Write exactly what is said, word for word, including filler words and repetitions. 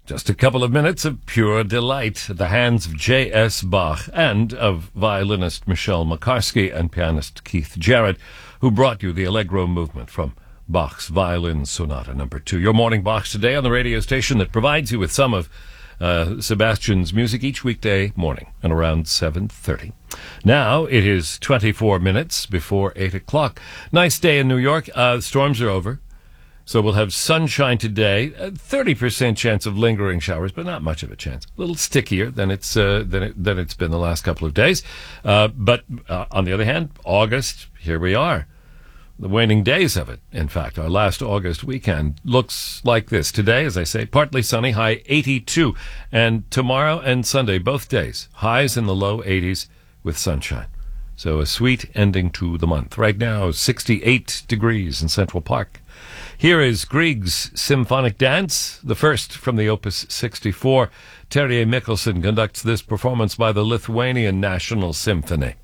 Just a couple of minutes of pure delight at the hands of J S. Bach and of violinist Michelle Makarski and pianist Keith Jarrett, who brought you the Allegro movement from Bach's Violin Sonata Number Two. Your morning box today on the radio station that provides you with some of uh, Sebastian's music each weekday morning and around seven thirty. Now it is twenty-four minutes before eight o'clock. Nice day in New York. Uh, storms are over. So we'll have sunshine today, a thirty percent chance of lingering showers, but not much of a chance. A little stickier than it's uh, than, it, than it's been the last couple of days. Uh, but uh, on the other hand, August, here we are. The waning days of it, in fact. Our last August weekend looks like this. Today, as I say, partly sunny, high eighty-two. And tomorrow and Sunday, both days, highs in the low eighties with sunshine. So a sweet ending to the month. Right now, sixty-eight degrees in Central Park. Here is Grieg's Symphonic Dance, the first from the Opus sixty-four. Terje Mikkelsen conducts this performance by the Lithuanian National Symphony.